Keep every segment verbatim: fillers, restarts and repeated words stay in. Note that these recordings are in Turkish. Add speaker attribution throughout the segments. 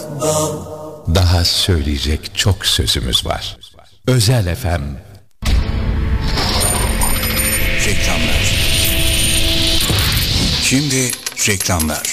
Speaker 1: Daha söyleyecek çok sözümüz var. Özel F M.
Speaker 2: Reklamlar. Şimdi reklamlar.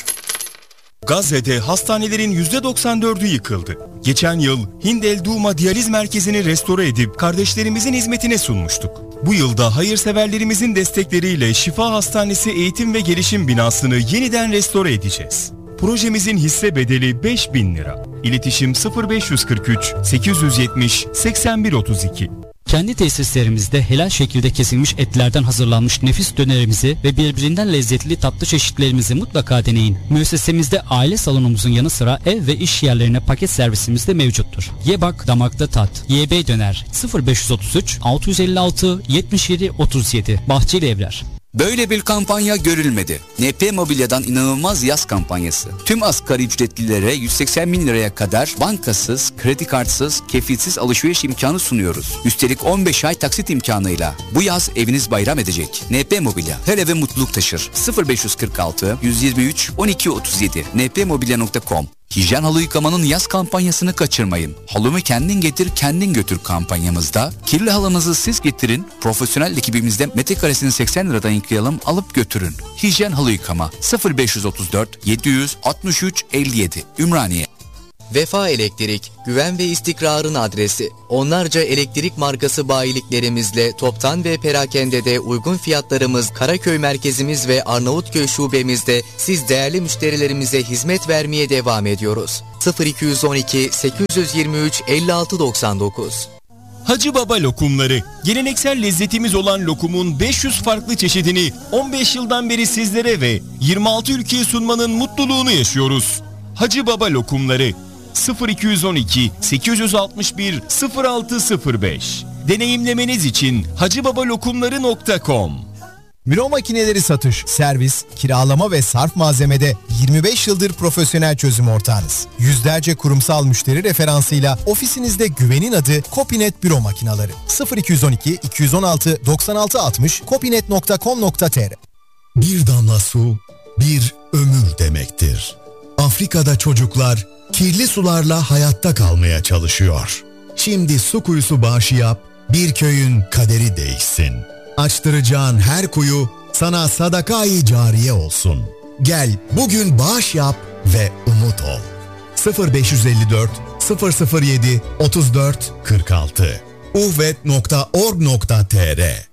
Speaker 3: Gazze'de hastanelerin yüzde doksan dördü yıkıldı. Geçen yıl Hindel Duma Diyaliz Merkezi'ni restore edip kardeşlerimizin hizmetine sunmuştuk. Bu yılda hayırseverlerimizin destekleriyle Şifa Hastanesi Eğitim ve Gelişim binasını yeniden restore edeceğiz. Projemizin hisse bedeli beş bin lira. İletişim sıfır beş kırk üç sekiz yüz yetmiş seksen bir otuz iki.
Speaker 4: Kendi tesislerimizde helal şekilde kesilmiş etlerden hazırlanmış nefis dönerimizi ve birbirinden lezzetli tatlı çeşitlerimizi mutlaka deneyin. Müessesemizde aile salonumuzun yanı sıra ev ve iş yerlerine paket servisimiz de mevcuttur. Ye bak damakta tat. Y B Döner sıfır beş otuz üç altı yüz elli altı yetmiş yedi otuz yedi Bahçeli Evler.
Speaker 2: Böyle bir kampanya görülmedi. N P Mobilya'dan inanılmaz yaz kampanyası. Tüm asgari ücretlilere yüz seksen bin liraya kadar bankasız, kredi kartsız, kefilsiz alışveriş imkanı sunuyoruz. Üstelik on beş ay taksit imkanıyla. Bu yaz eviniz bayram edecek. N P Mobilya her eve mutluluk taşır. sıfır beş kırk altı yüz yirmi üç on iki otuz yedi n p mobilya nokta com. Hijyen halı yıkamanın yaz kampanyasını kaçırmayın. Halımı kendin getir, kendin götür kampanyamızda kirli halınızı siz getirin, profesyonel ekibimizde metrekaresini seksen liradan yıkayalım, alıp götürün. Hijyen halı yıkama sıfır beş otuz dört yedi yüz altmış üç elli yedi Ümraniye.
Speaker 5: Vefa Elektrik, güven ve istikrarın adresi. Onlarca elektrik markası bayiliklerimizle toptan ve perakendede uygun fiyatlarımız, Karaköy merkezimiz ve Arnavutköy şubemizde siz değerli müşterilerimize hizmet vermeye devam ediyoruz. sıfır iki on iki sekiz yirmi üç elli altı doksan dokuz.
Speaker 3: Hacı Baba lokumları. Geleneksel lezzetimiz olan lokumun beş yüz farklı çeşidini on beş yıldan beri sizlere ve yirmi altı ülkeye sunmanın mutluluğunu yaşıyoruz. Hacı Baba lokumları sıfır iki on iki sekiz altı bir sıfır altı sıfır beş. Deneyimlemeniz için hacıbabalokumları nokta com.
Speaker 6: Miro Makineleri Satış, Servis, Kiralama ve Sarf Malzeme'de yirmi beş yıldır profesyonel çözüm ortağınız. Yüzlerce kurumsal müşteri referansıyla ofisinizde güvenin adı Kopinet Büro Makineleri. sıfır iki on iki iki on altı doksan altı altmış kopinet nokta com nokta tr.
Speaker 7: Bir damla su, bir ömür demektir. Afrika'da çocuklar kirli sularla hayatta kalmaya çalışıyor. Şimdi su kuyusu bağışı yap, bir köyün kaderi değişsin. Açtıracağın her kuyu sana sadaka-i cariye olsun. Gel bugün bağış yap ve umut ol. sıfır beş elli dört sıfır sıfır yedi otuz dört kırk altı uhvet nokta org nokta tr.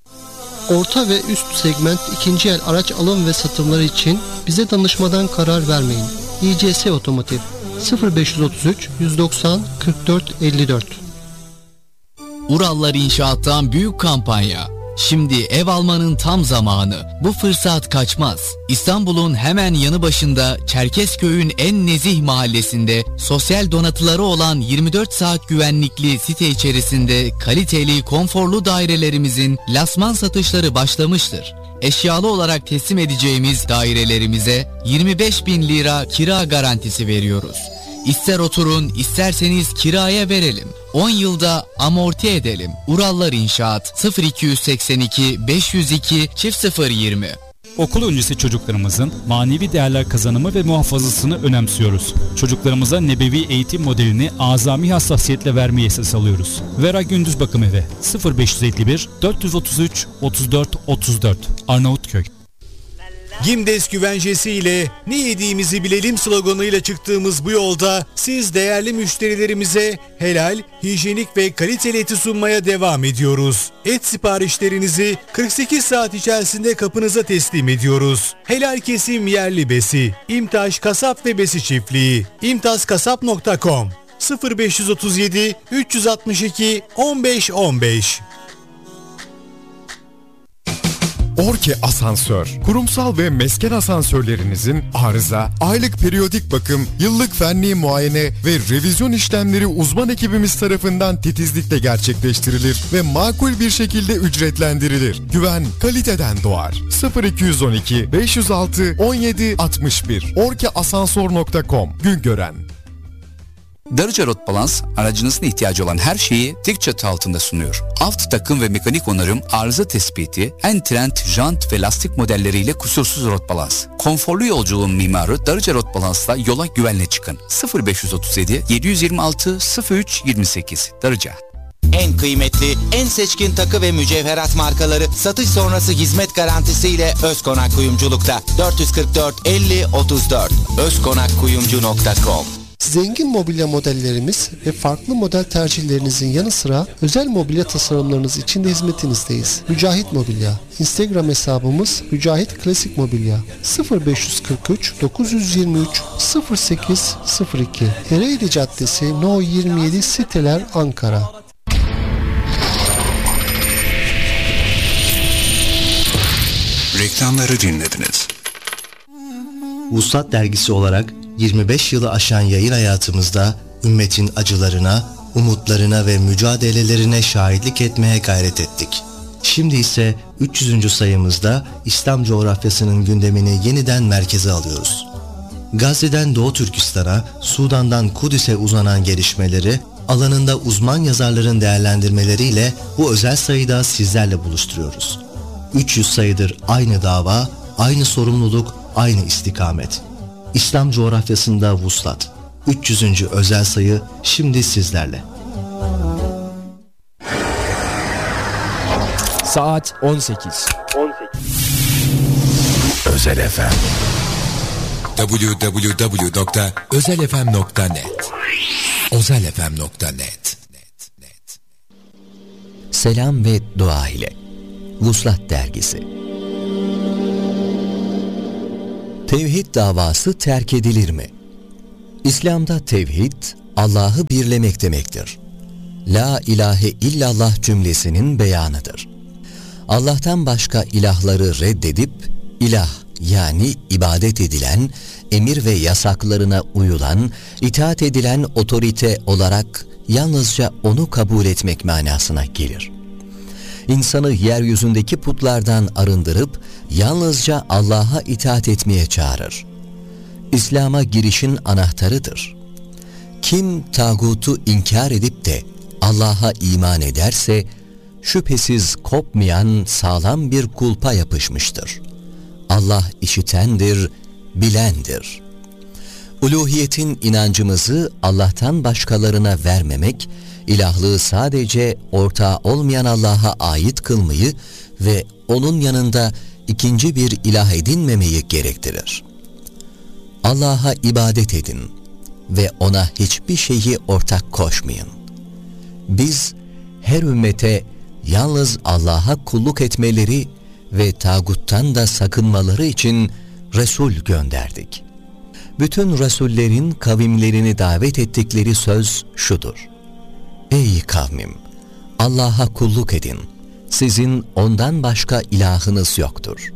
Speaker 8: Orta ve üst segment ikinci el araç alım ve satımları için bize danışmadan karar vermeyin. İ C S Otomotiv sıfır beş otuz üç yüz doksan kırk dört elli dört.
Speaker 9: Urallar İnşaat'tan büyük kampanya. Şimdi ev almanın tam zamanı. Bu fırsat kaçmaz. İstanbul'un hemen yanı başında Çerkezköy'ün en nezih mahallesinde sosyal donatıları olan yirmi dört saat güvenlikli site içerisinde kaliteli, konforlu dairelerimizin lasman satışları başlamıştır. Eşyalı olarak teslim edeceğimiz dairelerimize yirmi beş bin lira kira garantisi veriyoruz. İster oturun, isterseniz kiraya verelim. on yılda amorti edelim. Urallar İnşaat sıfır iki seksen iki beş yüz iki sıfır yirmi.
Speaker 4: Okul öncesi çocuklarımızın manevi değerler kazanımı ve muhafazasını önemsiyoruz. Çocuklarımıza nebevi eğitim modelini azami hassasiyetle vermeyi esas alıyoruz. Vera Gündüz Bakım Evi sıfır beş elli bir dört yüz otuz üç otuz dört otuz dört Arnavutköy.
Speaker 10: Gimdes güvencesi ile ne yediğimizi bilelim sloganıyla çıktığımız bu yolda siz değerli müşterilerimize helal, hijyenik ve kaliteli eti sunmaya devam ediyoruz. Et siparişlerinizi kırk sekiz saat içerisinde kapınıza teslim ediyoruz. Helal kesim yerli besi. İmtaş Kasap ve Besi Çiftliği. imtaz kasap nokta com sıfır beş otuz yedi üç altı iki on beş on beş.
Speaker 11: Orke Asansör, kurumsal ve mesken asansörlerinizin arıza, aylık periyodik bakım, yıllık fenli muayene ve revizyon işlemleri uzman ekibimiz tarafından titizlikle gerçekleştirilir ve makul bir şekilde ücretlendirilir. Güven kaliteden doğar. sıfır iki on iki beş yüz altı on yedi altmış bir orke asansör nokta com Güngören.
Speaker 2: Darıca Rot Balans aracınızın ihtiyacı olan her şeyi tek çatı altında sunuyor. Alt takım ve mekanik onarım, arıza tespiti, en trend jant ve lastik modelleriyle kusursuz rot balans. Konforlu yolculuğun mimarı Darıca Rot Balans'la yola güvenle çıkın. sıfır beş otuz yedi yedi yirmi altı sıfır üç yirmi sekiz Darıca.
Speaker 12: En kıymetli, en seçkin takı ve mücevherat markaları satış sonrası hizmet garantisiyle Özkonak Kuyumculuk'ta. dört kırk dört elli otuz dört özkonak kuyumcu nokta com.
Speaker 8: Zengin mobilya modellerimiz ve farklı model tercihlerinizin yanı sıra özel mobilya tasarımlarınız için de hizmetinizdeyiz. Mücahit Mobilya. Instagram hesabımız Mücahit Klasik Mobilya. sıfır beş kırk üç dokuz yüz yirmi üç sıfır sekiz sıfır iki Ereğli Caddesi No yirmi yedi Siteler Ankara.
Speaker 1: Reklamları dinlediniz.
Speaker 13: Vuslat Dergisi olarak yirmi beş yılı aşan yayın hayatımızda ümmetin acılarına, umutlarına ve mücadelelerine şahitlik etmeye gayret ettik. Şimdi ise üç yüzüncü sayımızda İslam coğrafyasının gündemini yeniden merkeze alıyoruz. Gazze'den Doğu Türkistan'a, Sudan'dan Kudüs'e uzanan gelişmeleri alanında uzman yazarların değerlendirmeleriyle bu özel sayıda sizlerle buluşturuyoruz. üç yüz sayıdır aynı dava, aynı sorumluluk, aynı istikamet. İslam coğrafyasında vuslat. üç yüzüncü özel sayı şimdi sizlerle.
Speaker 14: Saat on sekiz.
Speaker 1: Özel F M. double-u double-u double-u nokta özel f m nokta net özel f m nokta net.
Speaker 15: Selam ve dua ile Vuslat Dergisi. Tevhid davası terk edilir mi? İslam'da tevhid, Allah'ı birlemek demektir. La ilahe illallah cümlesinin beyanıdır. Allah'tan başka ilahları reddedip, ilah yani ibadet edilen, emir ve yasaklarına uyulan, itaat edilen otorite olarak yalnızca onu kabul etmek manasına gelir. İnsanı yeryüzündeki putlardan arındırıp yalnızca Allah'a itaat etmeye çağırır. İslam'a girişin anahtarıdır. Kim tağutu inkar edip de Allah'a iman ederse şüphesiz kopmayan sağlam bir kulpa yapışmıştır. Allah işitendir, bilendir. Uluhiyetin inancımızı Allah'tan başkalarına vermemek, ilahlığı sadece ortağı olmayan Allah'a ait kılmayı ve onun yanında ikinci bir ilah edinmemeyi gerektirir. Allah'a ibadet edin ve ona hiçbir şeyi ortak koşmayın. Biz her ümmete yalnız Allah'a kulluk etmeleri ve tağuttan da sakınmaları için Resul gönderdik. Bütün Resullerin kavimlerini davet ettikleri söz şudur: Ey kavmim! Allah'a kulluk edin. Sizin ondan başka ilahınız yoktur.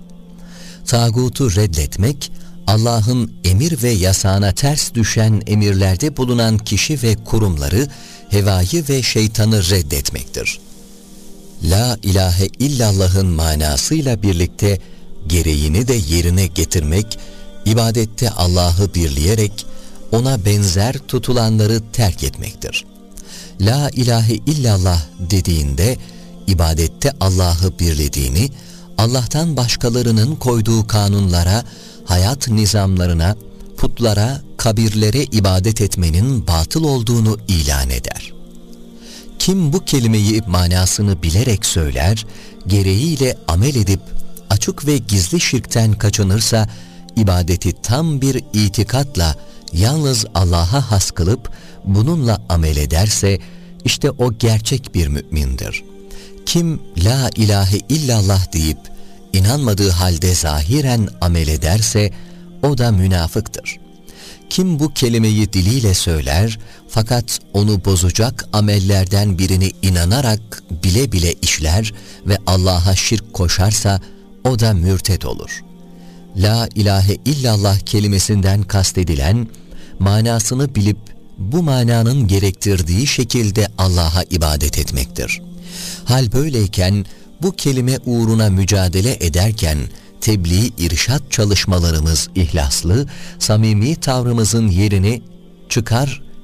Speaker 15: Tağutu reddetmek, Allah'ın emir ve yasağına ters düşen emirlerde bulunan kişi ve kurumları, hevayı ve şeytanı reddetmektir. La ilahe illallah'ın manasıyla birlikte gereğini de yerine getirmek, ibadette Allah'ı birleyerek ona benzer tutulanları terk etmektir. La ilahe illallah dediğinde ibadette Allah'ı birlediğini, Allah'tan başkalarının koyduğu kanunlara, hayat nizamlarına, putlara, kabirlere ibadet etmenin batıl olduğunu ilan eder. Kim bu kelimeyi manasını bilerek söyler, gereğiyle amel edip açık ve gizli şirkten kaçınırsa, ibadeti tam bir itikatla yalnız Allah'a has kılıp bununla amel ederse, işte o gerçek bir mümindir. Kim la ilahe illallah deyip inanmadığı halde zahiren amel ederse o da münafıktır. Kim bu kelimeyi diliyle söyler fakat onu bozacak amellerden birini inanarak bile bile işler ve Allah'a şirk koşarsa o da mürted olur. La ilahe illallah kelimesinden kastedilen, manasını bilip bu mananın gerektirdiği şekilde Allah'a ibadet etmektir. Hal böyleyken bu kelime uğruna mücadele ederken tebliğ irşat çalışmalarımız ihlaslı, samimi tavrımızın yerini çıkar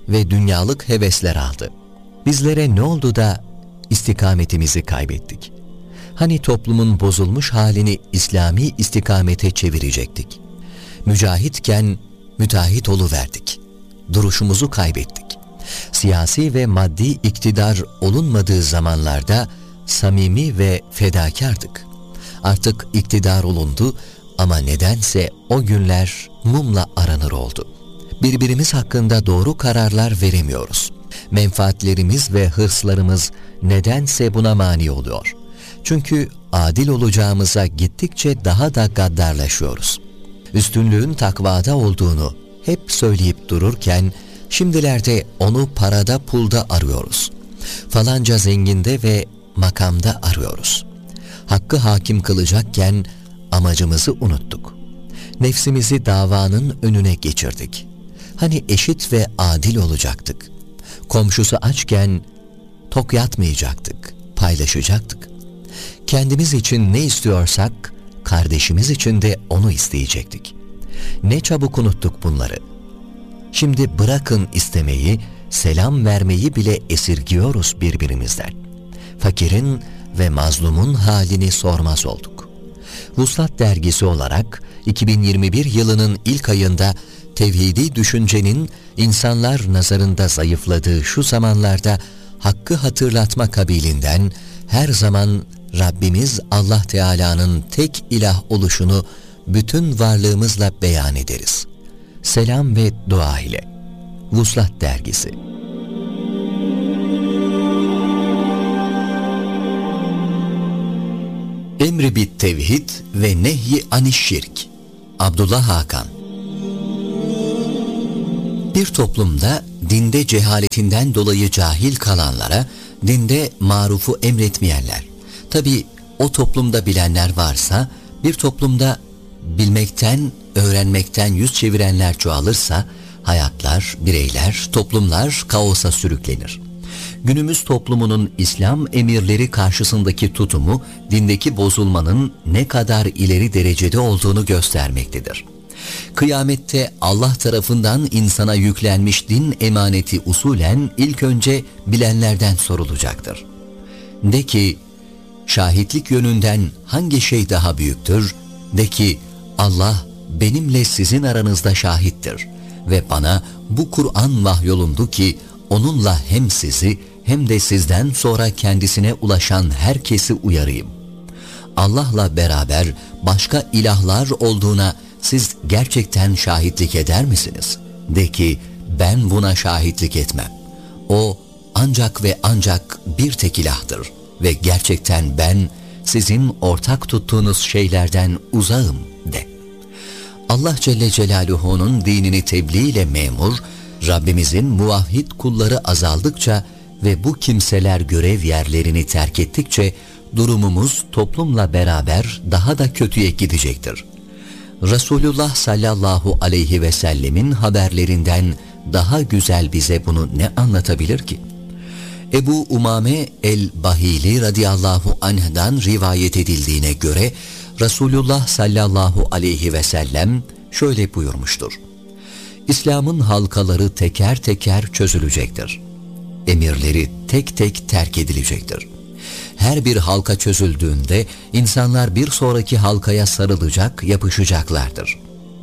Speaker 15: ve dünyalık hevesler aldı. Bizlere ne oldu da istikametimizi kaybettik? Hani toplumun bozulmuş halini İslami istikamete çevirecektik? Mücahitken müteahhit oluverdik. Duruşumuzu kaybettik. Siyasi ve maddi iktidar olunmadığı zamanlarda samimi ve fedakardık. Artık iktidar olundu ama nedense o günler mumla aranır oldu. Birbirimiz hakkında doğru kararlar veremiyoruz. Menfaatlerimiz ve hırslarımız nedense buna mani oluyor. Çünkü adil olacağımıza gittikçe daha da gaddarlaşıyoruz. Üstünlüğün takvada olduğunu hep söyleyip dururken şimdilerde onu parada pulda arıyoruz. Falanca zenginde ve makamda arıyoruz. Hakkı hakim kılacakken amacımızı unuttuk. Nefsimizi davanın önüne geçirdik. Hani eşit ve adil olacaktık. Komşusu açken tok yatmayacaktık, paylaşacaktık. Kendimiz için ne istiyorsak kardeşimiz için de onu isteyecektik. Ne çabuk unuttuk bunları. Şimdi bırakın istemeyi, selam vermeyi bile esirgiyoruz birbirimizden. Fakirin ve mazlumun halini sormaz olduk. Vuslat dergisi olarak iki bin yirmi bir yılının ilk ayında tevhidi düşüncenin insanlar nazarında zayıfladığı şu zamanlarda hakkı hatırlatma kabilinden her zaman Rabbimiz Allah Teala'nın tek ilah oluşunu bütün varlığımızla beyan ederiz. Selam ve dua ile. Vuslat dergisi. Emri bit tevhid ve nehyi aniş şirk. Abdullah Hakan. Bir toplumda dinde cehaletinden dolayı cahil kalanlara dinde marufu emretmeyenler, tabi o toplumda bilenler varsa, bir toplumda bilmekten, öğrenmekten yüz çevirenler çoğalırsa, hayatlar, bireyler, toplumlar kaosa sürüklenir. Günümüz toplumunun İslam emirleri karşısındaki tutumu, dindeki bozulmanın ne kadar ileri derecede olduğunu göstermektedir. Kıyamette Allah tarafından insana yüklenmiş din emaneti usulen ilk önce bilenlerden sorulacaktır. De ki, şahitlik yönünden hangi şey daha büyüktür? De ki, Allah benimle sizin aranızda şahittir ve bana bu Kur'an vahyolundu ki onunla hem sizi hem de sizden sonra kendisine ulaşan herkesi uyarayım. Allah'la beraber başka ilahlar olduğuna siz gerçekten şahitlik eder misiniz? De ki, ben buna şahitlik etmem. O ancak ve ancak bir tek ilahtır ve gerçekten ben sizin ortak tuttuğunuz şeylerden uzağım de. Allah Celle Celaluhu'nun dinini tebliğ ile memur, Rabbimizin muvahhid kulları azaldıkça ve bu kimseler görev yerlerini terk ettikçe durumumuz toplumla beraber daha da kötüye gidecektir. Resulullah sallallahu aleyhi ve sellemin haberlerinden daha güzel bize bunu ne anlatabilir ki? Ebu Umame el-Bahili radıyallahu anh'dan rivayet edildiğine göre Resulullah sallallahu aleyhi ve sellem şöyle buyurmuştur. İslam'ın halkaları teker teker çözülecektir. Emirleri tek tek terk edilecektir. Her bir halka çözüldüğünde insanlar bir sonraki halkaya sarılacak, yapışacaklardır.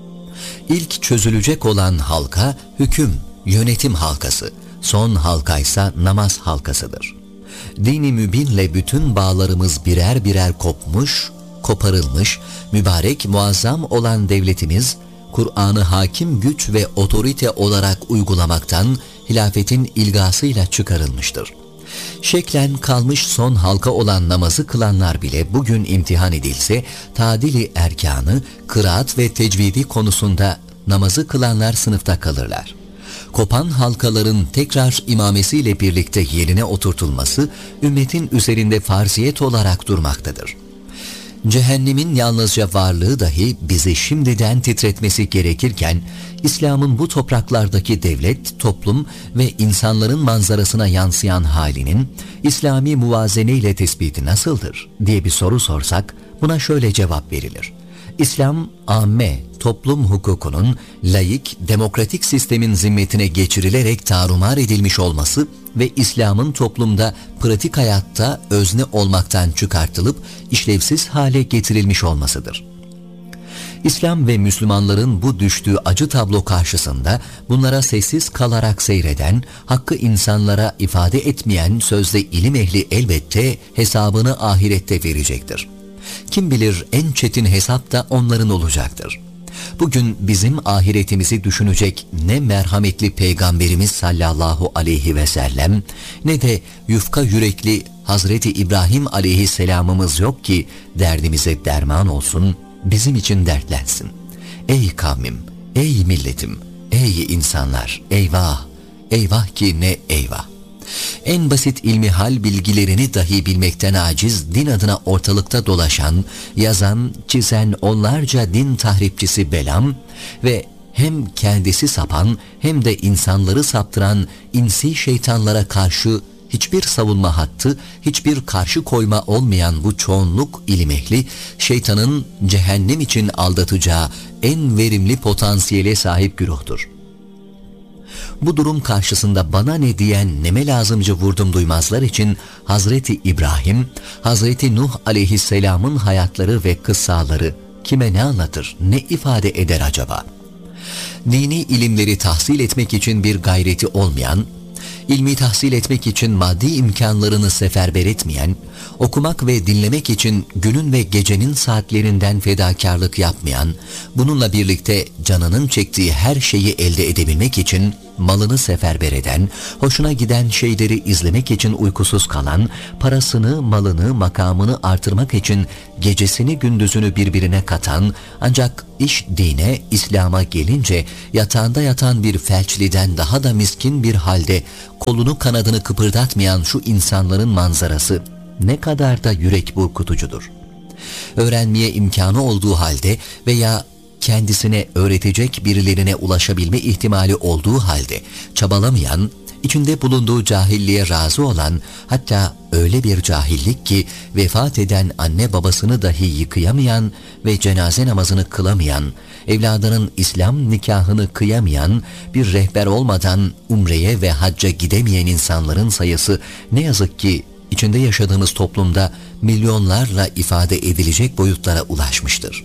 Speaker 15: İlk çözülecek olan halka hüküm, yönetim halkası, son halkaysa namaz halkasıdır. Dini mübinle bütün bağlarımız birer birer kopmuş, koparılmış, mübarek muazzam olan devletimiz, Kur'an'ı hakim güç ve otorite olarak uygulamaktan hilafetin ilgasıyla çıkarılmıştır. Şeklen kalmış son halka olan namazı kılanlar bile bugün imtihan edilse, tadili erkanı, kıraat ve tecvidi konusunda namazı kılanlar sınıfta kalırlar. Kopan halkaların tekrar imamesiyle birlikte yerine oturtulması, ümmetin üzerinde farziyet olarak durmaktadır. Cehennemin yalnızca varlığı dahi bizi şimdiden titretmesi gerekirken, İslam'ın bu topraklardaki devlet, toplum ve insanların manzarasına yansıyan halinin İslami muvazene ile tespiti nasıldır diye bir soru sorsak, buna şöyle cevap verilir. İslam, amme, toplum hukukunun laik, demokratik sistemin zimmetine geçirilerek tarumar edilmiş olması ve İslam'ın toplumda pratik hayatta özne olmaktan çıkartılıp işlevsiz hale getirilmiş olmasıdır. İslam ve Müslümanların bu düştüğü acı tablo karşısında bunlara sessiz kalarak seyreden, hakkı insanlara ifade etmeyen sözde ilim ehli elbette hesabını ahirette verecektir. Kim bilir en çetin hesap da onların olacaktır. Bugün bizim ahiretimizi düşünecek ne merhametli Peygamberimiz sallallahu aleyhi ve sellem ne de yufka yürekli Hazreti İbrahim aleyhisselamımız yok ki derdimize derman olsun, bizim için dertlensin. Ey kavmim, ey milletim, ey insanlar, eyvah, eyvah ki ne eyvah. En basit ilmihal bilgilerini dahi bilmekten aciz din adına ortalıkta dolaşan, yazan, çizen onlarca din tahripçisi Belam ve hem kendisi sapan hem de insanları saptıran insi şeytanlara karşı hiçbir savunma hattı, hiçbir karşı koyma olmayan bu çoğunluk ilim ehli, şeytanın cehennem için aldatacağı en verimli potansiyele sahip güruhtur. Bu durum karşısında bana ne diyen neme lazımcı vurdum duymazlar için Hazreti İbrahim, Hazreti Nuh aleyhisselamın hayatları ve kıssaları kime ne anlatır, ne ifade eder acaba? Dini ilimleri tahsil etmek için bir gayreti olmayan, ilmi tahsil etmek için maddi imkanlarını seferber etmeyen, okumak ve dinlemek için günün ve gecenin saatlerinden fedakarlık yapmayan, bununla birlikte canının çektiği her şeyi elde edebilmek için malını seferber eden, hoşuna giden şeyleri izlemek için uykusuz kalan, parasını, malını, makamını artırmak için gecesini gündüzünü birbirine katan, ancak iş dine, İslam'a gelince yatağında yatan bir felçliden daha da miskin bir halde kolunu kanadını kıpırdatmayan şu insanların manzarası ne kadar da yürek burkutucudur. Öğrenmeye imkanı olduğu halde veya kendisine öğretecek birilerine ulaşabilme ihtimali olduğu halde çabalamayan, içinde bulunduğu cahilliğe razı olan, hatta öyle bir cahillik ki vefat eden anne babasını dahi yıkayamayan ve cenaze namazını kılamayan, evladının İslam nikahını kıyamayan, bir rehber olmadan umreye ve hacca gidemeyen insanların sayısı ne yazık ki içinde yaşadığımız toplumda milyonlarla ifade edilecek boyutlara ulaşmıştır.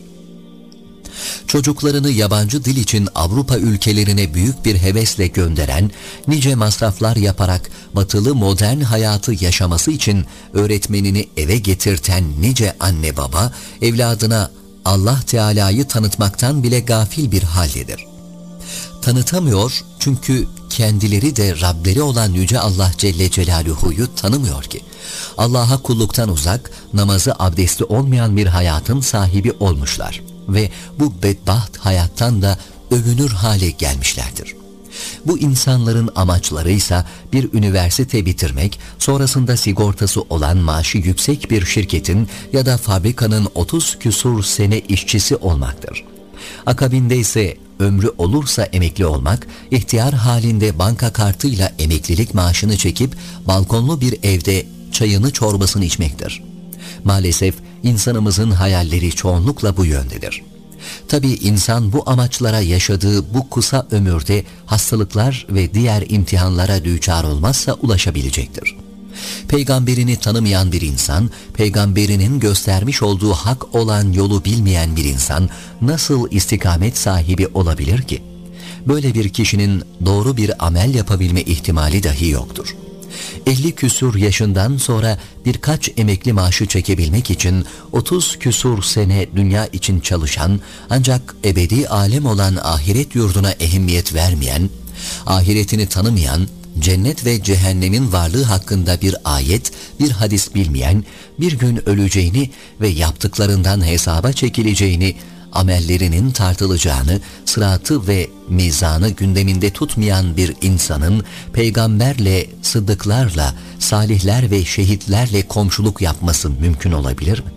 Speaker 15: Çocuklarını yabancı dil için Avrupa ülkelerine büyük bir hevesle gönderen, nice masraflar yaparak batılı modern hayatı yaşaması için öğretmenini eve getirten nice anne baba, evladına Allah Teala'yı tanıtmaktan bile gafil bir haldedir. Tanıtamıyor çünkü kendileri de Rableri olan Yüce Allah Celle Celaluhu'yu tanımıyor ki. Allah'a kulluktan uzak, namazı abdesti olmayan bir hayatın sahibi olmuşlar ve bu bedbaht hayattan da övünür hale gelmişlerdir. Bu insanların amaçları ise bir üniversite bitirmek, sonrasında sigortası olan maaşı yüksek bir şirketin ya da fabrikanın otuz küsur sene işçisi olmaktır. Akabinde ise ömrü olursa emekli olmak, ihtiyar halinde banka kartıyla emeklilik maaşını çekip balkonlu bir evde çayını çorbasını içmektir. Maalesef insanımızın hayalleri çoğunlukla bu yöndedir. Tabii insan bu amaçlara yaşadığı bu kısa ömürde hastalıklar ve diğer imtihanlara düçar olmazsa ulaşabilecektir. Peygamberini tanımayan bir insan, peygamberinin göstermiş olduğu hak olan yolu bilmeyen bir insan nasıl istikamet sahibi olabilir ki? Böyle bir kişinin doğru bir amel yapabilme ihtimali dahi yoktur. elli küsur yaşından sonra birkaç emekli maaşı çekebilmek için otuz küsur sene dünya için çalışan, ancak ebedi alem olan ahiret yurduna ehemmiyet vermeyen, ahiretini tanımayan, cennet ve cehennemin varlığı hakkında bir ayet, bir hadis bilmeyen, bir gün öleceğini ve yaptıklarından hesaba çekileceğini, amellerinin tartılacağını, sıratı ve mizanı gündeminde tutmayan bir insanın peygamberle, sıddıklarla, salihler ve şehitlerle komşuluk yapması mümkün olabilir mi?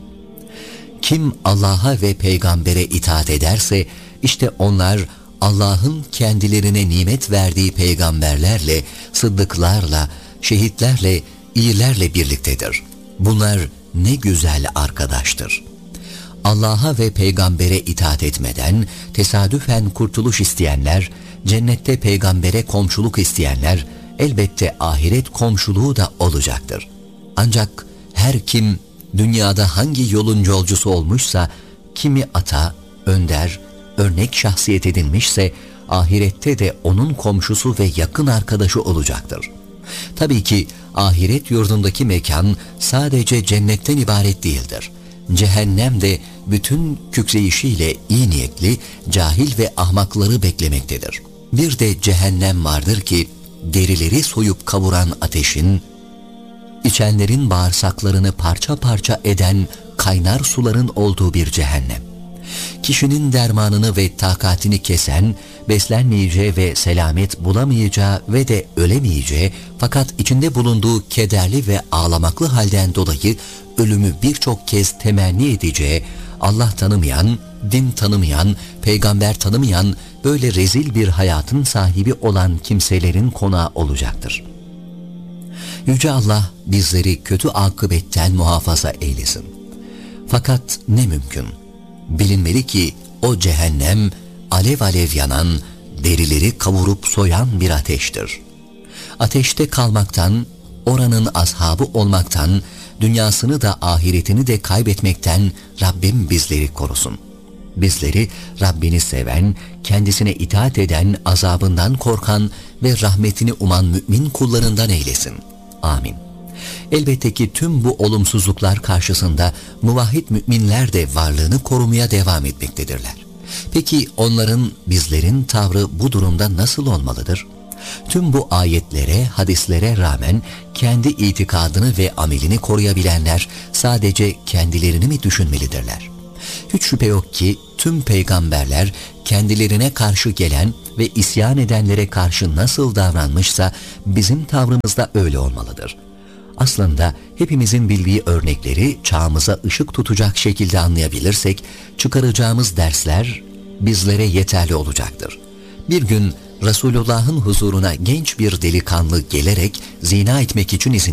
Speaker 15: Kim Allah'a ve peygambere itaat ederse, işte onlar Allah'ın kendilerine nimet verdiği peygamberlerle, sıddıklarla, şehitlerle, iyilerle birliktedir. Bunlar ne güzel arkadaştır. Allah'a ve peygambere itaat etmeden tesadüfen kurtuluş isteyenler, cennette peygambere komşuluk isteyenler, elbette ahiret komşuluğu da olacaktır. Ancak her kim dünyada hangi yolun yolcusu olmuşsa, kimi ata, önder, örnek şahsiyet edinmişse, ahirette de onun komşusu ve yakın arkadaşı olacaktır. Tabii ki ahiret yurdundaki mekan sadece cennetten ibaret değildir. Cehennem de bütün kükreyişiyle iyi niyetli, cahil ve ahmakları beklemektedir. Bir de cehennem vardır ki, derileri soyup kavuran ateşin, içenlerin bağırsaklarını parça parça eden kaynar suların olduğu bir cehennem. Kişinin dermanını ve takatini kesen, beslenmeyeceği ve selamet bulamayacağı ve de ölemeyeceği, fakat içinde bulunduğu kederli ve ağlamaklı halden dolayı ölümü birçok kez temenni edeceği, Allah tanımayan, din tanımayan, peygamber tanımayan böyle rezil bir hayatın sahibi olan kimselerin konağı olacaktır. Yüce Allah bizleri kötü akıbetten muhafaza eylesin. Fakat ne mümkün? Bilinmeli ki o cehennem alev alev yanan, derileri kavurup soyan bir ateştir. Ateşte kalmaktan, oranın ashabı olmaktan, dünyasını da ahiretini de kaybetmekten Rabbim bizleri korusun. Bizleri Rabbini seven, kendisine itaat eden, azabından korkan ve rahmetini uman mümin kullarından eylesin. Amin. Elbette ki tüm bu olumsuzluklar karşısında muvahhid müminler de varlığını korumaya devam etmektedirler. Peki onların, bizlerin tavrı bu durumda nasıl olmalıdır? Tüm bu ayetlere, hadislere rağmen kendi itikadını ve amelini koruyabilenler sadece kendilerini mi düşünmelidirler? Hiç şüphe yok ki tüm peygamberler kendilerine karşı gelen ve isyan edenlere karşı nasıl davranmışsa bizim tavrımız da öyle olmalıdır. Aslında hepimizin bildiği örnekleri çağımıza ışık tutacak şekilde anlayabilirsek çıkaracağımız dersler bizlere yeterli olacaktır. Bir gün Resulullah'ın huzuruna genç bir delikanlı gelerek zina etmek için izin